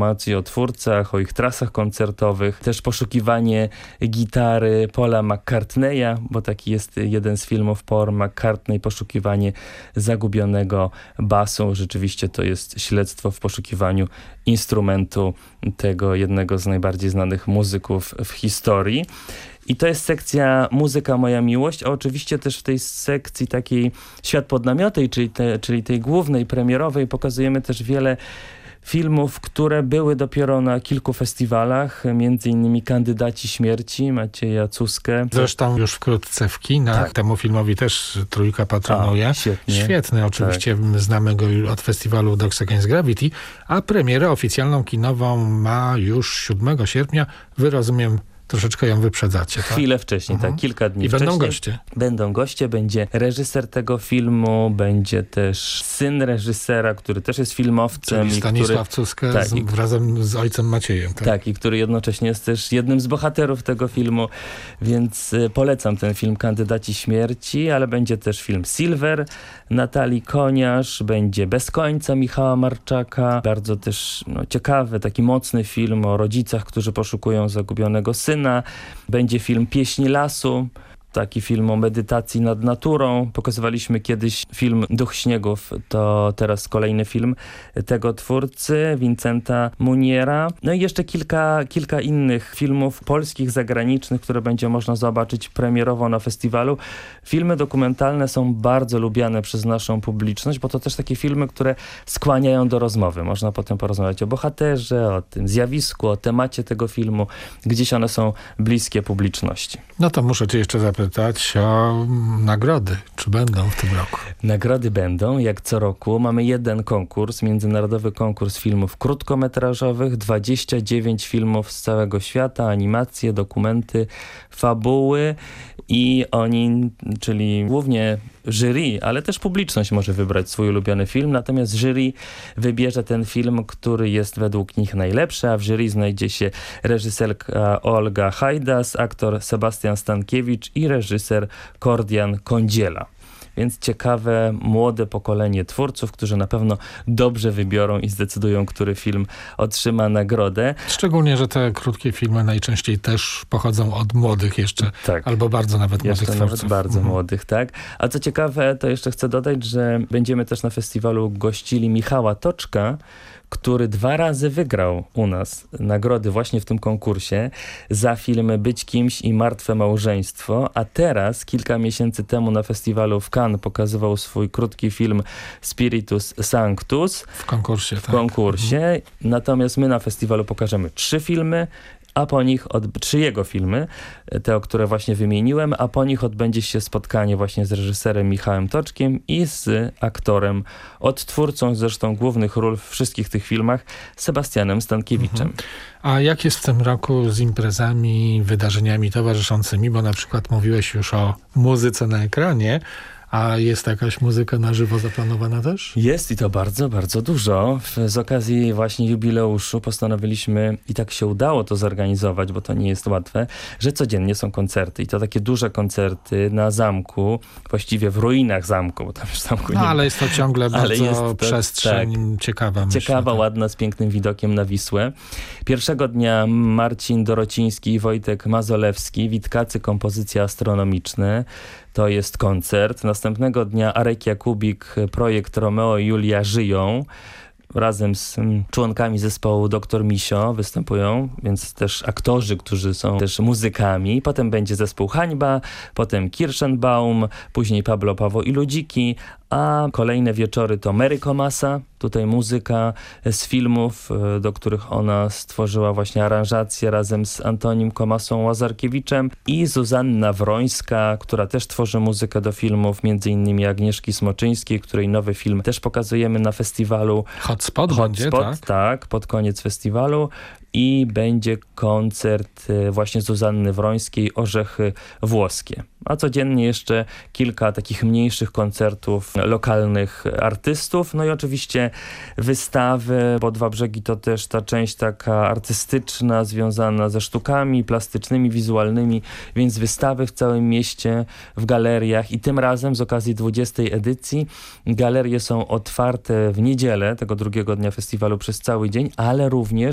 informacji o twórcach, o ich trasach koncertowych, też poszukiwanie gitary Paula McCartneya, bo taki jest jeden z filmów Paul McCartney, poszukiwanie zagubionego basu. Rzeczywiście to jest śledztwo w poszukiwaniu instrumentu tego jednego z najbardziej znanych muzyków w historii. I to jest sekcja Muzyka, moja miłość, a oczywiście też w tej sekcji takiej Świat pod namiotem, czyli tej głównej, premierowej, pokazujemy też wiele filmów, które były dopiero na kilku festiwalach, między innymi Kandydaci śmierci Macieja Cuskę. Zresztą już wkrótce w kinach. Tak. Temu filmowi też Trójka patronuje. Świetny, oczywiście znamy go od festiwalu Dogs Against Gravity, a premierę oficjalną kinową ma już 7 sierpnia. Wy, rozumiem, troszeczkę ją wyprzedzacie, tak? Chwilę wcześniej, tak, kilka dni wcześniej. I będą goście. Będą goście, będzie reżyser tego filmu, będzie też syn reżysera, który też jest filmowcem. Czyli Stanisław Cuskę razem z ojcem Maciejem. Tak? Tak, i który jednocześnie jest też jednym z bohaterów tego filmu, więc polecam ten film Kandydaci śmierci, ale będzie też film Silver Natalii Koniarz, będzie Bez końca Michała Marczaka, bardzo też ciekawy, taki mocny film o rodzicach, którzy poszukują zagubionego syna. Będzie film Pieśni lasu, taki film o medytacji nad naturą. Pokazywaliśmy kiedyś film Duch śniegów, to teraz kolejny film tego twórcy, Vincenta Muniera. No i jeszcze kilka innych filmów polskich, zagranicznych, które będzie można zobaczyć premierowo na festiwalu. Filmy dokumentalne są bardzo lubiane przez naszą publiczność, bo to też takie filmy, które skłaniają do rozmowy. Można potem porozmawiać o bohaterze, o tym zjawisku, o temacie tego filmu. Gdzieś one są bliskie publiczności. No to muszę cię jeszcze zapytać o nagrody. Czy będą w tym roku? Nagrody będą, jak co roku. Mamy jeden konkurs, międzynarodowy konkurs filmów krótkometrażowych, 29 filmów z całego świata, animacje, dokumenty, fabuły i oni, czyli głównie jury, ale też publiczność może wybrać swój ulubiony film, natomiast jury wybierze ten film, który jest według nich najlepszy, a w jury znajdzie się reżyserka Olga Hajdas, aktor Sebastian Stankiewicz i reżyser Kordian Kądziela. Więc ciekawe, młode pokolenie twórców, którzy na pewno dobrze wybiorą i zdecydują, który film otrzyma nagrodę. Szczególnie, że te krótkie filmy najczęściej też pochodzą od młodych jeszcze, tak, albo bardzo nawet młodych twórców. Nawet bardzo młodych, tak. A co ciekawe, to jeszcze chcę dodać, że będziemy też na festiwalu gościli Michała Toczka, który 2 razy wygrał u nas nagrody właśnie w tym konkursie za filmy Być kimś i Martwe małżeństwo, a teraz kilka miesięcy temu na festiwalu w Cannes pokazywał swój krótki film Spiritus Sanctus. W konkursie, tak. W konkursie. Natomiast my na festiwalu pokażemy 3 filmy, a po nich 3 jego filmy, te, o które właśnie wymieniłem, a po nich odbędzie się spotkanie właśnie z reżyserem Michałem Toczkiem i z aktorem, odtwórcą zresztą głównych ról w wszystkich tych filmach, Sebastianem Stankiewiczem. A jak jest w tym roku z imprezami, wydarzeniami towarzyszącymi? Bo na przykład mówiłeś już o muzyce na ekranie, a jest jakaś muzyka na żywo zaplanowana też? Jest i to bardzo, bardzo dużo. Z okazji właśnie jubileuszu postanowiliśmy, i tak się udało to zorganizować, bo to nie jest łatwe, że codziennie są koncerty. I to takie duże koncerty na zamku, właściwie w ruinach zamku, bo tam już zamku nie ma. Ale jest to ciągle bardzo przestrzeń ciekawa. Ciekawa, ładna, z pięknym widokiem na Wisłę. Pierwszego dnia Marcin Dorociński i Wojtek Mazolewski, Witkacy, kompozycje astronomiczne. To jest koncert. Następnego dnia Arek Jakubik, projekt Romeo i Julia żyją. Razem z członkami zespołu Dr. Misio występują, więc też aktorzy, którzy są też muzykami. Potem będzie zespół Hańba, potem Kirschenbaum, później Pablo Paweł i Ludziki, a kolejne wieczory to Mary Komasa, tutaj muzyka z filmów, do których ona stworzyła właśnie aranżację razem z Antonim Komasą Łazarkiewiczem, i Zuzanna Wrońska, która też tworzy muzykę do filmów, między innymi Agnieszki Smoczyńskiej, której nowy film też pokazujemy na festiwalu. Hotspot będzie, tak? Tak, pod koniec festiwalu. I będzie koncert właśnie Zuzanny Wrońskiej, Orzechy włoskie. A codziennie jeszcze kilka takich mniejszych koncertów lokalnych artystów. No i oczywiście wystawy, bo Dwa Brzegi to też ta część taka artystyczna, związana ze sztukami plastycznymi, wizualnymi, więc wystawy w całym mieście, w galeriach. I tym razem z okazji 20. edycji galerie są otwarte w niedzielę, tego drugiego dnia festiwalu, przez cały dzień, ale również